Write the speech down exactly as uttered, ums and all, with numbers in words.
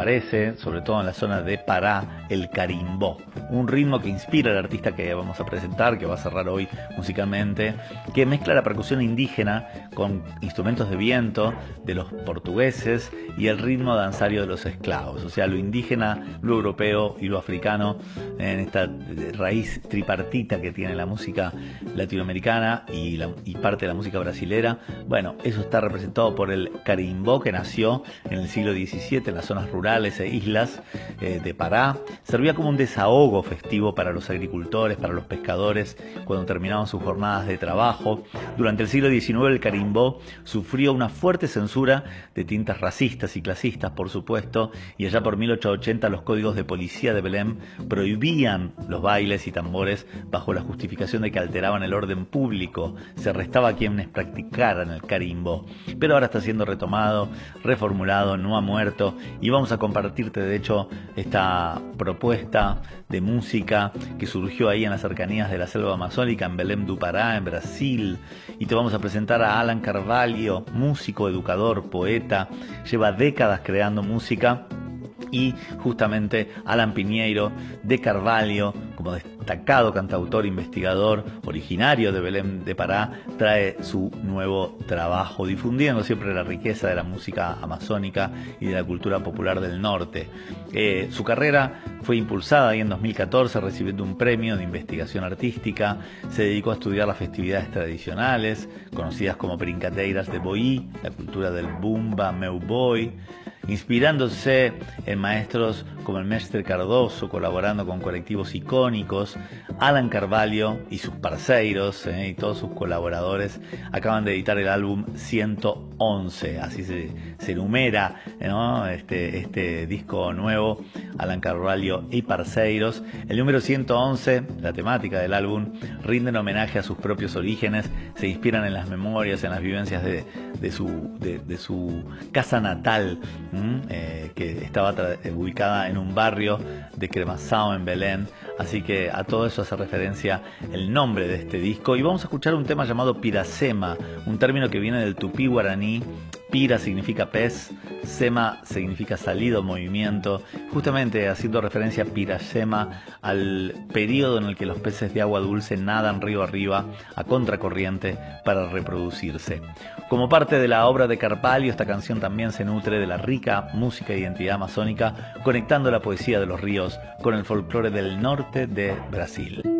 aparece, sobre todo en la zona de Pará, el carimbó, un ritmo que inspira al artista que vamos a presentar, que va a cerrar hoy musicalmente, que mezcla la percusión indígena con instrumentos de viento de los portugueses y el ritmo danzario de los esclavos, o sea, lo indígena, lo europeo y lo africano, en esta raíz tripartita que tiene la música latinoamericana y, la, y parte de la música brasilera. Bueno, eso está representado por el carimbó, que nació en el siglo diecisiete en las zonas rurales e islas eh, de Pará. Servía como un desahogo festivo para los agricultores, para los pescadores, cuando terminaban sus jornadas de trabajo. Durante el siglo diecinueve el carimbó sufrió una fuerte censura de tintas racistas y clasistas, por supuesto, y allá por mil ochocientos ochenta los códigos de policía de Belém prohibían los bailes y tambores bajo la justificación de que alteraban el orden público. Se arrestaba a quienes practicaran el carimbó. Pero ahora está siendo retomado, reformulado, no ha muerto, y vamos a compartirte de hecho esta propuesta de música que surgió ahí en las cercanías de la selva amazónica, en Belém do Pará, en Brasil, y te vamos a presentar a Alan Carvalho, músico, educador, poeta, lleva décadas creando música. Y justamente Alan Pinheiro de Carvalho, como destacado cantautor, investigador, originario de Belém de Pará, trae su nuevo trabajo, difundiendo siempre la riqueza de la música amazónica y de la cultura popular del norte. Eh, su carrera fue impulsada ahí en dos mil catorce, recibiendo un premio de investigación artística. Se dedicó a estudiar las festividades tradicionales, conocidas como brincadeiras de Boí, la cultura del Bumba, Meu Boi, inspirándose en maestros como el Mestre Cardoso, colaborando con colectivos icónicos. Alan Carvalho y sus parceiros eh, y todos sus colaboradores acaban de editar el álbum ciento once, así se, se enumera, ¿no? este, este disco nuevo, Alan Carvalho y parceiros. El número ciento once, la temática del álbum, rinden homenaje a sus propios orígenes, se inspiran en las memorias, en las vivencias de, de, su, de, de su casa natal, Eh, que estaba ubicada en un barrio de Cremação, en Belén. Así que a todo eso hace referencia el nombre de este disco. Y vamos a escuchar un tema llamado Piracema, un término que viene del tupí guaraní. Pira significa pez, sema significa salido, movimiento, justamente haciendo referencia a Piracema, al periodo en el que los peces de agua dulce nadan río arriba a contracorriente para reproducirse. Como parte de la obra de Carvalho, esta canción también se nutre de la rica música e identidad amazónica, conectando la poesía de los ríos con el folclore del norte de Brasil.